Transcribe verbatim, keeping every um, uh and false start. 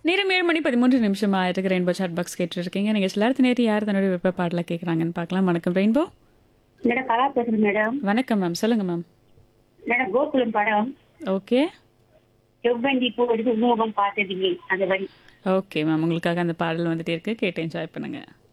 நேரம் ஏழு மணி பதிமூன்று நிமிஷம் ஆயிருக்கு. ரெயின்போ சாட் பாக்ஸ் கேட்டு இருக்கீங்க. நீங்கள் சிலர்த்து நேரம் யார் தன்னுடைய விருப்ப பாடலை கேட்குறாங்கன்னு பார்க்கலாம். வணக்கம் ரெயின்போ. மேடம் கலா பேசுறேன் மேடம். வணக்கம் மேம், சொல்லுங்க மேம். மேடம் கோகுலம் படம் ஓகே செவ்வந்தி பூ எடுத்து உமோகம் பார்த்ததுமே அந்த வரி. ஓகே மேம், உங்களுக்காக அந்த பாடல் வந்துட்டே இருக்கு, கேட்டு என்ஜாய் பண்ணுங்க.